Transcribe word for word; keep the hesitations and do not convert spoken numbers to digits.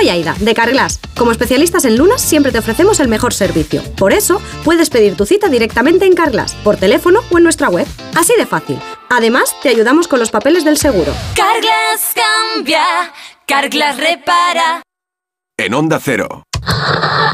Soy Aida, de Carglass. Como especialistas en lunas, siempre te ofrecemos el mejor servicio. Por eso, puedes pedir tu cita directamente en Carglass, por teléfono o en nuestra web. Así de fácil. Además, te ayudamos con los papeles del seguro. Carglass cambia, Carglass repara. En Onda Cero.